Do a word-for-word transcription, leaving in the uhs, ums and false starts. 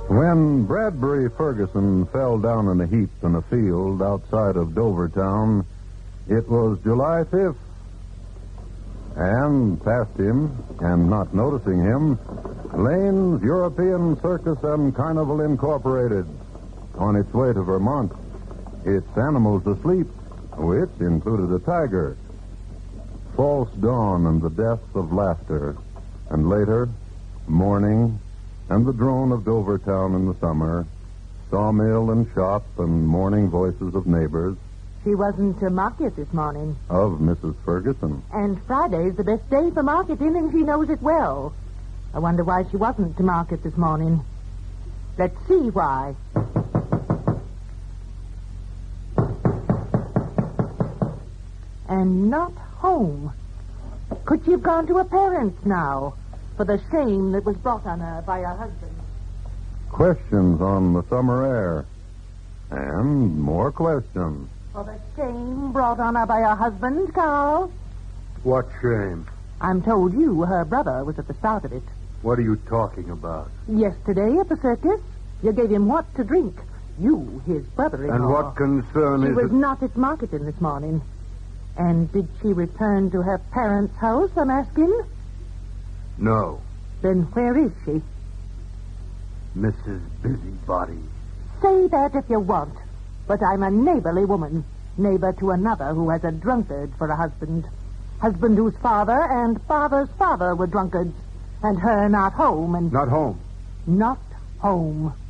When Bradbury Ferguson fell down in a heap in a field outside of Dovertown, it was July fifth. And past him, and not noticing him, Lane's European Circus and Carnival Incorporated, on its way to Vermont. Its animals asleep, which included a tiger. False dawn and the death of laughter, and later, morning, and the drone of Dovertown in the summer, sawmill and shop and morning voices of neighbors. She wasn't to market this morning. Of Missus Ferguson. And Friday's the best day for marketing, and she knows it well. I wonder why she wasn't to market this morning. Let's see why. And not home. Could she have gone to her parents now for the shame that was brought on her by her husband? Questions on the summer air. And more questions. For the shame brought on her by her husband, Carl? What shame? I'm told you, her brother, was at the start of it. What are you talking about? Yesterday at the circus, you gave him what to drink. You, his brother-in-law. And what concern she is was it? not at marketing this morning. And did she return to her parents' house, I'm asking? No. Then where is she? Missus Busybody. Say that if you want. But I'm a neighborly woman. Neighbor to another who has a drunkard for a husband. Husband whose father and father's father were drunkards. And her not home and... Not home. Not home.